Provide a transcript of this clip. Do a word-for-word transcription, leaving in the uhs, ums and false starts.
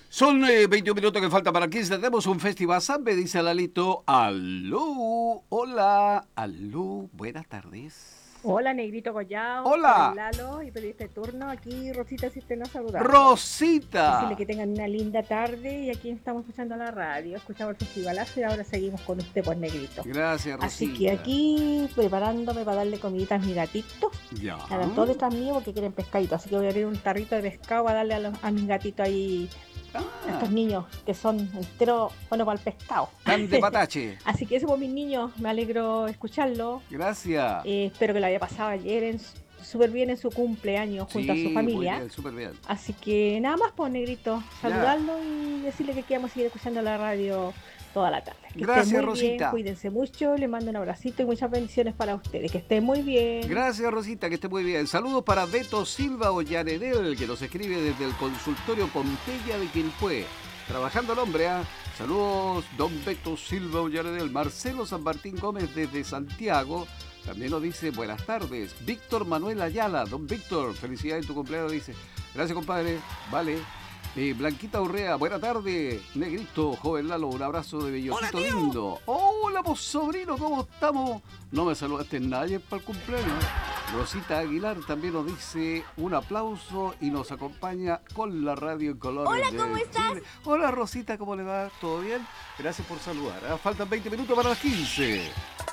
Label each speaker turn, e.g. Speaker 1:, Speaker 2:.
Speaker 1: Son eh, veintiún minutos que faltan para quince. Tenemos un festival Zambe, dice Lalito. Aló, hola, aló, buenas tardes.
Speaker 2: Hola, Negrito Collao, joven
Speaker 1: Hola,
Speaker 2: Lalo y periodista de turno. Aquí Rosita Cisterna saludando. Decirle
Speaker 1: Rosita.
Speaker 2: que tengan una linda tarde y aquí estamos escuchando la radio, escuchamos el festivalazo y ahora seguimos con usted, pues Negrito.
Speaker 1: Gracias,
Speaker 2: Así que
Speaker 1: Rosita.
Speaker 2: aquí preparándome para darle comiditas a mis gatitos.
Speaker 1: Ya.
Speaker 2: Eran todos detrás mío porque quieren pescadito, así que voy a abrir un tarrito de pescado para darle a, los- a mis gatitos ahí, a
Speaker 1: Ah,
Speaker 2: estos niños que son enteros, bueno, para el pescado.
Speaker 1: tan de patache.
Speaker 2: Así que eso por mis niños, me alegro escucharlo.
Speaker 1: Gracias.
Speaker 2: Eh, espero que lo haya pasado ayer en su- súper bien en su cumpleaños junto a su
Speaker 1: Sí, muy
Speaker 2: familia.
Speaker 1: bien, súper bien.
Speaker 2: Así que nada más, pues Negrito,
Speaker 1: Ya.
Speaker 2: saludarlo y decirle que queremos seguir escuchando la radio toda la tarde. Que estén
Speaker 1: Gracias,
Speaker 2: muy bien,
Speaker 1: Rosita.
Speaker 2: cuídense mucho, les mando un abracito y muchas bendiciones para ustedes. Que estén muy bien.
Speaker 1: Gracias, Rosita, que esté muy bien. Saludos para Beto Silva Ollanedel, que nos escribe desde el consultorio Pompeya de Quilpué. Trabajando el hombre, ¿ah? Saludos, don Beto Silva Ollanedel. Marcelo San Martín Gómez desde Santiago. También nos dice buenas tardes. Víctor Manuel Ayala, don Víctor, felicidades en tu cumpleaños, dice. Gracias, compadre. Vale. Eh, Blanquita Urrea, buena tarde. Negrito, joven Lalo, un abrazo de bellotito lindo. Hola, vos sobrino, ¿cómo estamos? No me saludaste nadie para el cumpleaños. Rosita Aguilar también nos dice un aplauso y nos acompaña con la radio en colores.
Speaker 3: Hola,
Speaker 1: de
Speaker 3: ¿cómo estás?
Speaker 1: Chile. Hola, Rosita, ¿cómo le va? ¿Todo bien? Gracias por saludar. ¿Ah? Faltan veinte minutos para las quince.